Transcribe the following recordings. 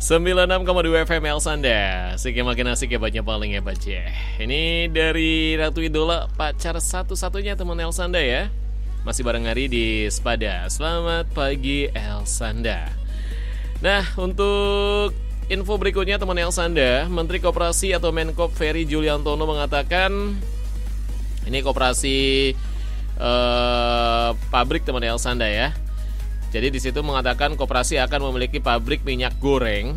96,2 FM Elsanda. Asik ya, makin asik ya, hebatnya paling hebat ya. Ini dari Ratu Idola, pacar satu-satunya teman Elsanda ya. Masih bareng Ari di Sepada. Selamat pagi Elsanda. Nah, untuk info berikutnya teman Elsanda, Menteri Koperasi atau Menkop Ferry Juliantono mengatakan ini koperasi pabrik teman Elsanda ya. Jadi di situ mengatakan koperasi akan memiliki pabrik minyak goreng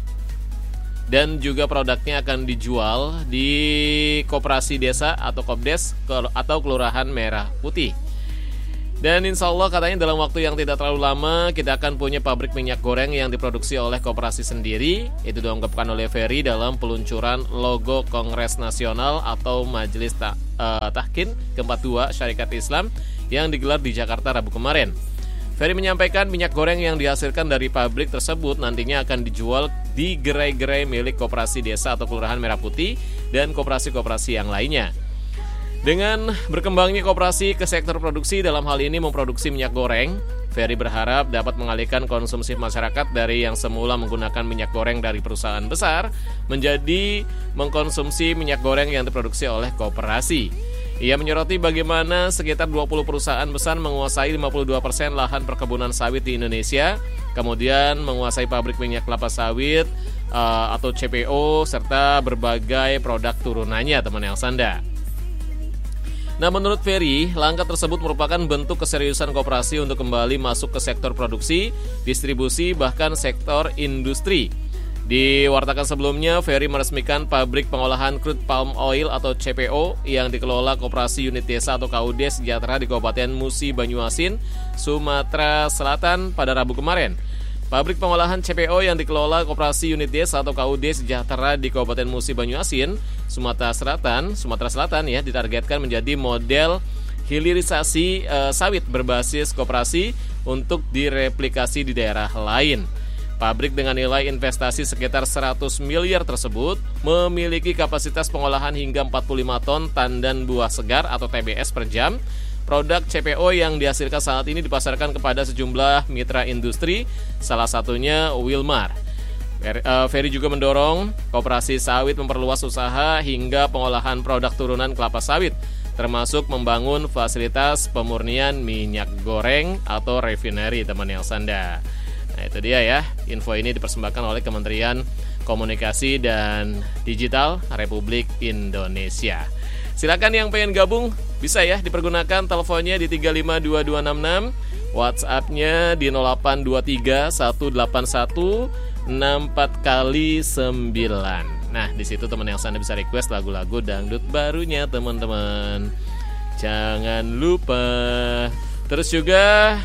dan juga produknya akan dijual di koperasi desa atau Kopdes atau Kelurahan Merah Putih. Dan insya Allah katanya dalam waktu yang tidak terlalu lama kita akan punya pabrik minyak goreng yang diproduksi oleh koperasi sendiri. Itu diungkapkan oleh Ferry dalam peluncuran logo Kongres Nasional atau Majelis Tahkin ke-42 Syarikat Islam yang digelar di Jakarta Rabu kemarin. Ferry menyampaikan minyak goreng yang dihasilkan dari pabrik tersebut nantinya akan dijual di gerai-gerai milik koperasi desa atau Kelurahan Merah Putih dan koperasi-koperasi yang lainnya. Dengan berkembangnya koperasi ke sektor produksi dalam hal ini memproduksi minyak goreng, Ferry berharap dapat mengalihkan konsumsi masyarakat dari yang semula menggunakan minyak goreng dari perusahaan besar menjadi mengkonsumsi minyak goreng yang diproduksi oleh koperasi. Ia menyoroti bagaimana sekitar 20 perusahaan besar menguasai 52% lahan perkebunan sawit di Indonesia, kemudian menguasai pabrik minyak kelapa sawit atau CPO, serta berbagai produk turunannya teman Elsanda. Nah, menurut Ferry, langkah tersebut merupakan bentuk keseriusan koperasi untuk kembali masuk ke sektor produksi, distribusi, bahkan sektor industri. Diwartakan sebelumnya, Ferry meresmikan pabrik pengolahan crude palm oil atau CPO yang dikelola Koperasi Unit Desa atau KUD Sejahtera di Kabupaten Musi Banyuasin, Sumatera Selatan pada Rabu kemarin. Pabrik pengolahan CPO yang dikelola Koperasi Unit Desa atau KUD Sejahtera di Kabupaten Musi Banyuasin, Sumatera Selatan ya, ditargetkan menjadi model hilirisasi sawit berbasis koperasi untuk direplikasi di daerah lain. Pabrik dengan nilai investasi sekitar 100 miliar tersebut memiliki kapasitas pengolahan hingga 45 ton tandan buah segar atau TBS per jam. Produk CPO yang dihasilkan saat ini dipasarkan kepada sejumlah mitra industri, salah satunya Wilmar. Ferry juga mendorong koperasi sawit memperluas usaha hingga pengolahan produk turunan kelapa sawit, termasuk membangun fasilitas pemurnian minyak goreng atau refinery teman Elsanda. Nah, itu dia ya, info ini dipersembahkan oleh Kementerian Komunikasi dan Digital Republik Indonesia. Silakan yang pengen gabung, bisa ya dipergunakan teleponnya di 352266, WhatsApp-nya di 0823 181 64x9. Nah, di situ teman yang sana bisa request lagu-lagu dangdut barunya teman-teman. Jangan lupa. Terus juga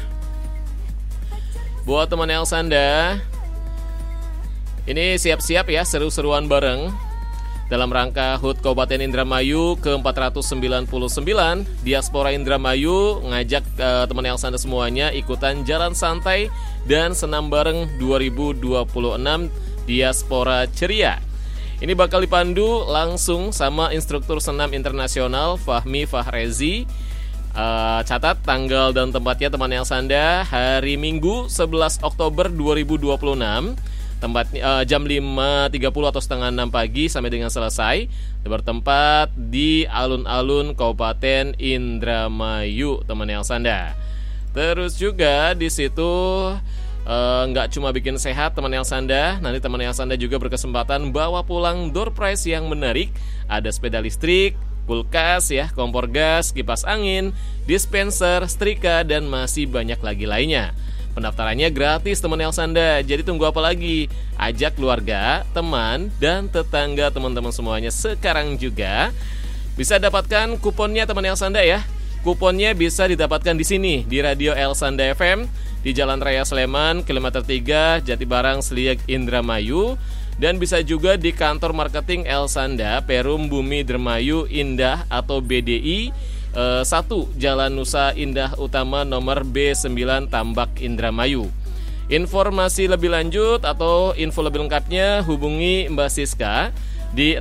buat teman Elsanda, ini siap-siap ya seru-seruan bareng dalam rangka HUT Kabupaten Indramayu ke-499. Diaspora Indramayu ngajak teman Elsanda semuanya ikutan jalan santai dan senam bareng 2026 Diaspora Ceria. Ini bakal dipandu langsung sama instruktur senam internasional Fahmi Fahrezi. Catat tanggal dan tempatnya teman Elsanda, hari Minggu 11 Oktober 2026, jam 5.30 atau setengah 6 pagi sampai dengan selesai, bertempat di alun-alun Kabupaten Indramayu teman Elsanda. Terus juga di situ nggak cuma bikin sehat teman Elsanda, nanti teman Elsanda juga berkesempatan bawa pulang door prize yang menarik. Ada sepeda listrik, kulkas ya, kompor gas, kipas angin, dispenser, setrika, dan masih banyak lagi lainnya. Pendaftarannya gratis teman Elsanda, jadi tunggu apa lagi? Ajak keluarga, teman, dan tetangga teman-teman semuanya sekarang juga. Bisa dapatkan kuponnya teman Elsanda ya. Kuponnya bisa didapatkan di sini, di Radio Elsanda FM, di Jalan Raya Sleman, kilometer 3, Jatibarang, Sliek, Indramayu. Dan bisa juga di kantor marketing Elsanda, Perum Bumi Dermayu Indah atau BDI 1, Jalan Nusa Indah Utama nomor B9 Tambak Indramayu. Informasi lebih lanjut atau info lebih lengkapnya hubungi Mbak Siska di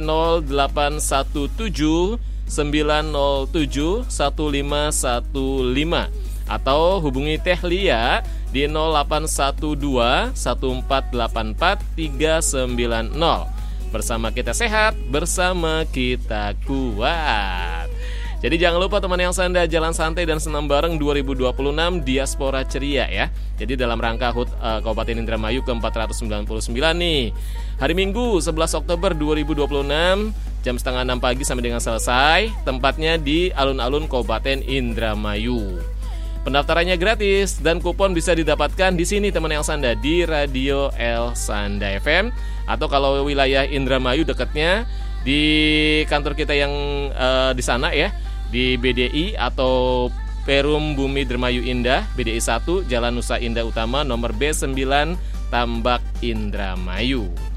0817 907 1515 atau hubungi Teh Lia di 0812 1484 390. Bersama kita sehat, bersama kita kuat. Jadi jangan lupa teman yang Sanda, jalan santai dan senam bareng 2026 Diaspora Ceria ya. Jadi dalam rangka HUT Kabupaten Indramayu ke-499 nih. Hari Minggu 11 Oktober 2026 jam setengah 6 pagi sampai dengan selesai. Tempatnya di alun-alun Kabupaten Indramayu. Pendaftarannya gratis dan kupon bisa didapatkan di sini teman yang Sanda, di Radio El Sanda FM. Atau kalau wilayah Indramayu dekatnya di kantor kita yang di sana ya, di BDI atau Perum Bumi Dermayu Indah, BDI 1, Jalan Nusa Indah Utama, nomor B9, Tambak, Indramayu.